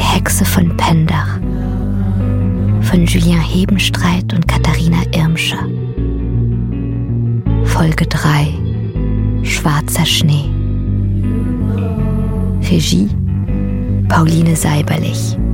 Hexe von Pendach von Julien Hebenstreit und Katharina Irmscher. Folge 3: Schwarzer Schnee. Regie: Pauline Seiberlich.